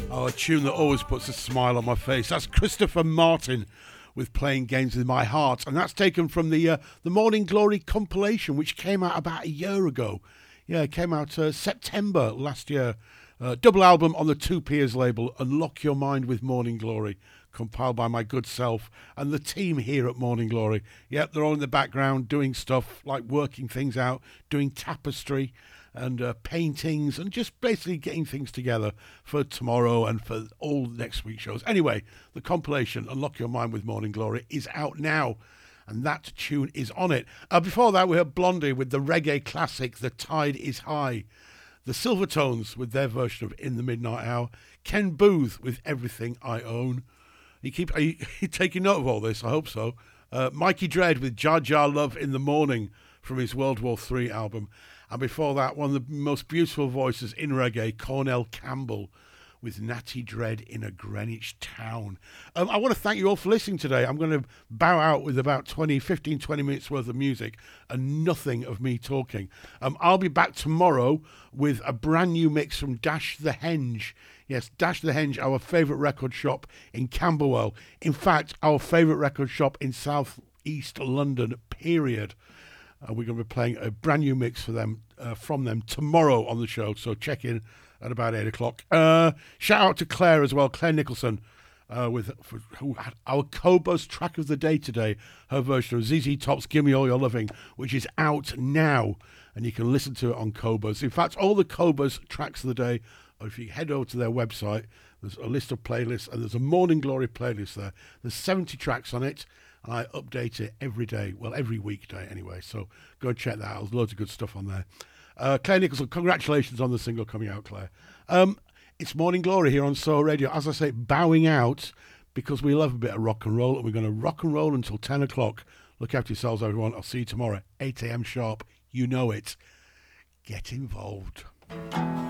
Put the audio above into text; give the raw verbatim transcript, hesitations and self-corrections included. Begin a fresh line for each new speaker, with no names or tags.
Oh, a tune that always puts a smile on my face. That's Christopher Martin with Playing Games with My Heart. And that's taken from the uh, the Morning Glory compilation, which came out about a year ago. Yeah, it came out uh, September last year. Uh, double album on the Two Peers label, Unlock Your Mind with Morning Glory, compiled by my good self and the team here at Morning Glory. Yep, they're all in the background doing stuff like working things out, doing tapestry and uh, paintings and just basically getting things together for tomorrow and for all next week's shows. Anyway, the compilation Unlock Your Mind with Morning Glory is out now, and that tune is on it. Uh, before that, we heard Blondie with the reggae classic The Tide Is High, the Silvertones with their version of In the Midnight Hour, Ken Booth with Everything I Own. You keep are you, you taking note of all this? I hope so. Uh, Mikey Dread with Jar Jar Love in the Morning from his World War Three album. And before that, one of the most beautiful voices in reggae, Cornell Campbell, with Natty Dread in a Greenwich Town. Um, I want to thank you all for listening today. I'm going to bow out with about twenty, fifteen, twenty minutes worth of music and nothing of me talking. Um, I'll be back tomorrow with a brand new mix from Dash the Henge. Yes, Dash the Henge, our favourite record shop in Camberwell. In fact, our favourite record shop in South East London, period. Uh, we're going to be playing a brand new mix for them uh, from them tomorrow on the show, so check in at about eight o'clock. Uh, shout out to Claire as well, Claire Nicholson, uh, with for, who had our Cobos track of the day today, her version of Z Z Top's Give Me All Your Loving, which is out now, and you can listen to it on Cobos. In fact, all the Cobos tracks of the day, if you head over to their website, there's a list of playlists, and there's a Morning Glory playlist there. There's seventy tracks on it, and I update it every day, well, every weekday anyway, so go and check that out. There's loads of good stuff on there. Uh, Claire Nicholson, congratulations on the single coming out, Claire. Um, it's Morning Glory here on Soul Radio. As I say, bowing out because we love a bit of rock and roll, and we're going to rock and roll until ten o'clock. Look after yourselves, everyone. I'll see you tomorrow, eight a.m. sharp. You know it. Get involved.